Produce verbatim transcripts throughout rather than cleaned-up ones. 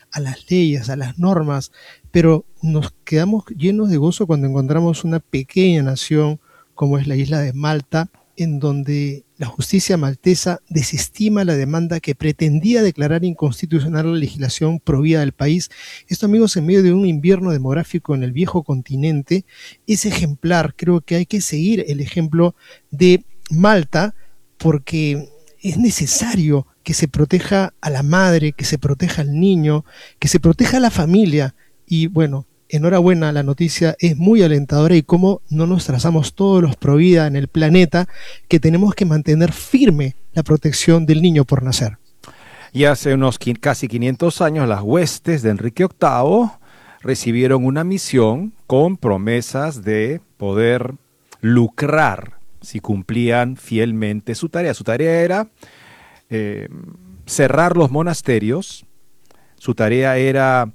a las leyes, a las normas, pero nos quedamos llenos de gozo cuando encontramos una pequeña nación como es la isla de Malta, en donde la justicia maltesa desestima la demanda que pretendía declarar inconstitucional la legislación provida del país. Esto, amigos, en medio de un invierno demográfico en el viejo continente, es ejemplar. Creo que hay que seguir el ejemplo de Malta porque es necesario que se proteja a la madre, que se proteja al niño, que se proteja a la familia. Y bueno, enhorabuena, la noticia es muy alentadora y cómo no nos trazamos todos los pro vida en el planeta, que tenemos que mantener firme la protección del niño por nacer. Y hace unos casi quinientos años las huestes de Enrique octavo recibieron una misión con promesas de poder lucrar si cumplían fielmente su tarea. Su tarea era eh, cerrar los monasterios, su tarea era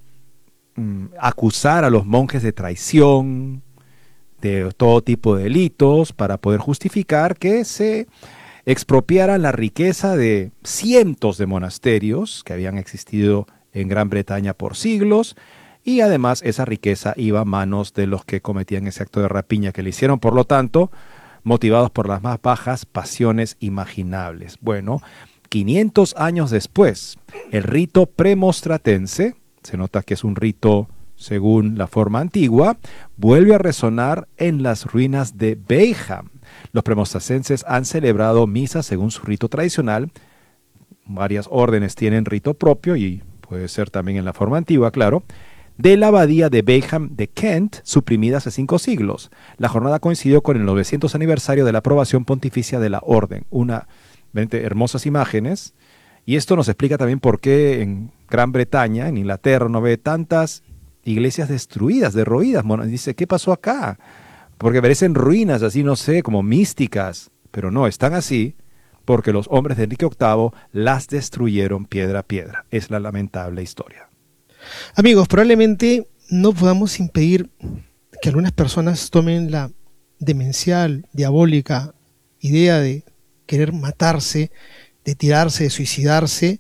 acusar a los monjes de traición, de todo tipo de delitos, para poder justificar que se expropiara la riqueza de cientos de monasterios que habían existido en Gran Bretaña por siglos, y además esa riqueza iba a manos de los que cometían ese acto de rapiña que le hicieron, por lo tanto, motivados por las más bajas pasiones imaginables. Bueno, quinientos años después, el rito premostratense, se nota que es un rito según la forma antigua, vuelve a resonar en las ruinas de Bayham. Los premostratenses han celebrado misas según su rito tradicional. Varias órdenes tienen rito propio y puede ser también en la forma antigua, claro, de la abadía de Bayham de Kent, suprimida hace cinco siglos. La jornada coincidió con el novecientos aniversario de la aprobación pontificia de la orden. Una, hermosas imágenes. Y esto nos explica también por qué en Gran Bretaña, en Inglaterra, no ve tantas iglesias destruidas, derruidas. Bueno, dice, ¿qué pasó acá? Porque parecen ruinas, así no sé, como místicas. Pero no, están así porque los hombres de Enrique octavo las destruyeron piedra a piedra. Es la lamentable historia. Amigos, probablemente no podamos impedir que algunas personas tomen la demencial, diabólica idea de querer matarse, de tirarse, de suicidarse.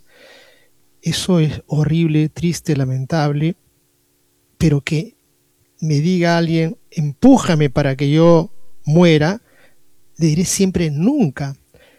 Eso es horrible, triste, lamentable, pero que me diga alguien, empújame para que yo muera, le diré siempre nunca.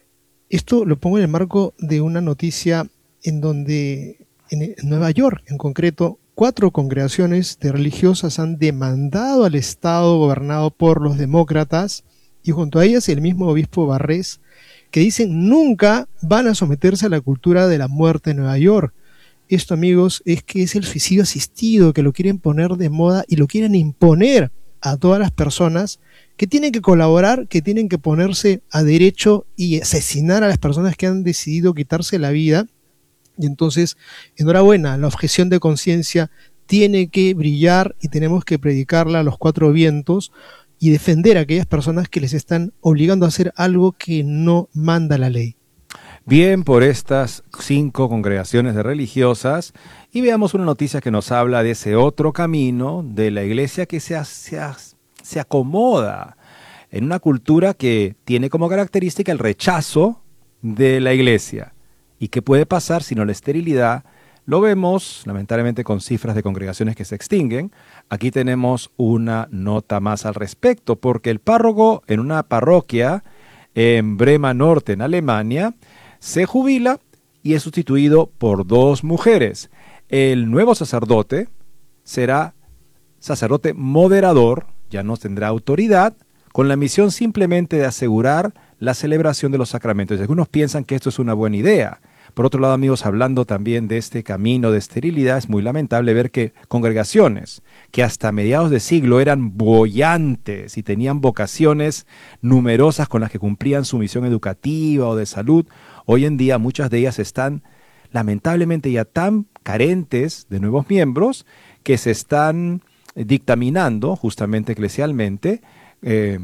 Esto lo pongo en el marco de una noticia en donde en Nueva York, en concreto, cuatro congregaciones de religiosas han demandado al Estado gobernado por los demócratas y junto a ellas el mismo obispo Barrés, que dicen nunca van a someterse a la cultura de la muerte en Nueva York. Esto, amigos, es que es el suicidio asistido, que lo quieren poner de moda y lo quieren imponer a todas las personas que tienen que colaborar, que tienen que ponerse a derecho y asesinar a las personas que han decidido quitarse la vida. Y entonces, enhorabuena, la objeción de conciencia tiene que brillar y tenemos que predicarla a los cuatro vientos y defender a aquellas personas que les están obligando a hacer algo que no manda la ley. Bien, por estas cinco congregaciones de religiosas, y veamos una noticia que nos habla de ese otro camino de la iglesia que se, se, se acomoda en una cultura que tiene como característica el rechazo de la iglesia. ¿Y qué puede pasar si no la esterilidad? Lo vemos, lamentablemente, con cifras de congregaciones que se extinguen. Aquí tenemos una nota más al respecto, porque el párroco en una parroquia en Brema Norte, en Alemania, se jubila y es sustituido por dos mujeres. El nuevo sacerdote será sacerdote moderador, ya no tendrá autoridad, con la misión simplemente de asegurar la celebración de los sacramentos. Y algunos piensan que esto es una buena idea. Por otro lado, amigos, hablando también de este camino de esterilidad, es muy lamentable ver que congregaciones que hasta mediados de siglo eran boyantes y tenían vocaciones numerosas con las que cumplían su misión educativa o de salud, hoy en día muchas de ellas están lamentablemente ya tan carentes de nuevos miembros que se están dictaminando justamente eclesialmente eh,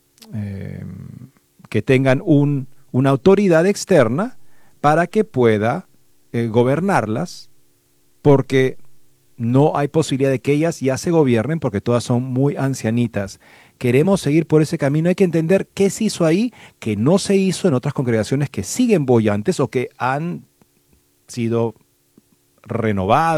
eh, que tengan un, una autoridad externa para que pueda eh, gobernarlas, porque no hay posibilidad de que ellas ya se gobiernen, porque todas son muy ancianitas. Queremos seguir por ese camino, hay que entender qué se hizo ahí, que no se hizo en otras congregaciones que siguen boyantes o que han sido renovadas